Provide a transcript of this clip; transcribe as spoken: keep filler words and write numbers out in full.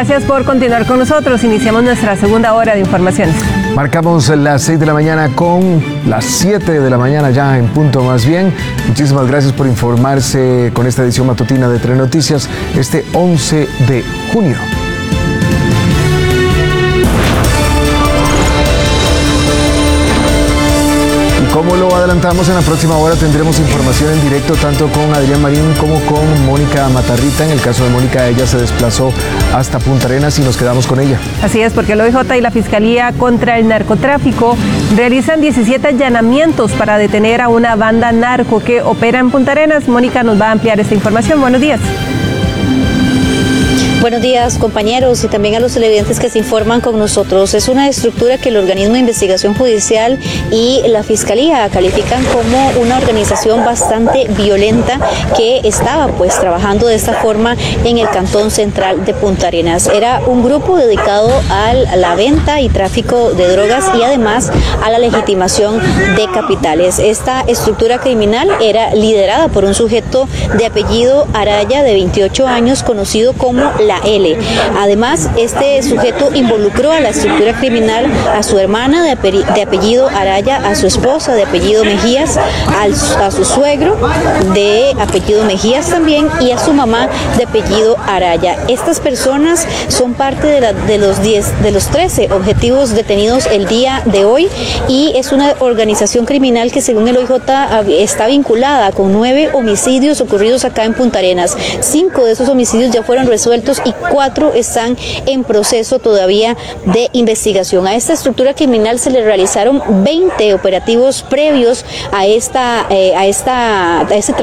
Gracias por continuar con nosotros. Iniciamos nuestra segunda hora de informaciones. Marcamos las seis de la mañana con las siete de la mañana ya en punto más bien. Muchísimas gracias por informarse con esta edición matutina de Tres Noticias este once de junio. Como lo adelantamos, en la próxima hora tendremos información en directo tanto con Adrián Marín como con Mónica Matarrita. En el caso de Mónica, ella se desplazó hasta Punta Arenas y nos quedamos con ella. Así es, porque el O I J y la Fiscalía contra el Narcotráfico realizan diecisiete allanamientos para detener a una banda narco que opera en Punta Arenas. Mónica nos va a ampliar esta información. Buenos días. Buenos días, compañeros, y también a los televidentes que se informan con nosotros. Es una estructura que el Organismo de Investigación Judicial y la Fiscalía califican como una organización bastante violenta que estaba pues trabajando de esta forma en el Cantón Central de Punta Arenas. Era un grupo dedicado a la venta y tráfico de drogas y además a la legitimación de capitales. Esta estructura criminal era liderada por un sujeto de apellido Araya de veintiocho años, conocido como la L. Además, este sujeto involucró a la estructura criminal a su hermana de apellido Araya, a su esposa de apellido Mejías, al, a su suegro de apellido Mejías también y a su mamá de apellido Araya. Estas personas son parte de, la, de los diez, de los trece objetivos detenidos el día de hoy y es una organización criminal que según el O I J está vinculada con nueve homicidios ocurridos acá en Punta Arenas. Cinco de esos homicidios ya fueron resueltos y cuatro están en proceso todavía de investigación. A esta estructura criminal se le realizaron veinte operativos previos a esta, eh, a esta, a este trabajo.